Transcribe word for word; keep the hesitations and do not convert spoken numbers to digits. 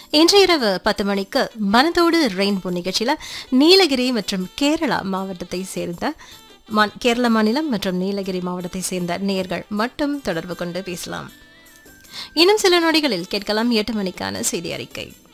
இன்று இரவு பத்து மணிக்கு மனதோடு ரெயின்போ நிகழ்ச்சியில நீலகிரி மற்றும் கேரளா மாவட்டத்தை சேர்ந்த கேரள மாநிலம் மற்றும் நீலகிரி மாவட்டத்தை சேர்ந்த நேயர்கள் மட்டும் தொடர்பு கொண்டு பேசலாம். இன்னும் சில நொடிகளில் கேட்கலாம் எட்டு மணிக்கான செய்தி அறிக்கை.